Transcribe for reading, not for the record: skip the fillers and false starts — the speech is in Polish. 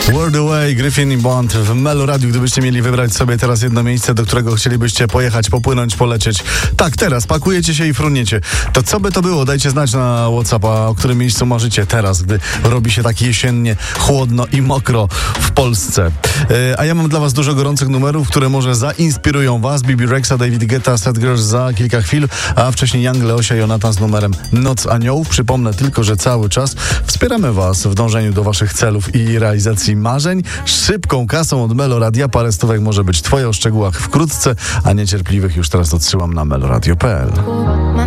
World Away, Griffin i Bond w Melo Radio. Gdybyście mieli wybrać sobie teraz jedno miejsce, do którego chcielibyście pojechać, popłynąć, polecieć. Tak, teraz pakujecie się i fruniecie. To co by to było? Dajcie znać na WhatsAppa, o którym miejscu marzycie teraz, gdy robi się tak jesiennie, chłodno i mokro w Polsce. A ja mam dla was dużo gorących numerów, które może zainspirują was. Bibi Rexa, David Guetta, Sad Girls za kilka chwil, a wcześniej Young Leosia i Jonatan z numerem Noc Aniołów. Przypomnę tylko, że cały czas wspieramy was w dążeniu do waszych celów i realizacji marzeń. Szybką kasą od Melo Radia. Parę stówek może być twoje, o szczegółach wkrótce, a niecierpliwych już teraz odsyłam na meloradio.pl.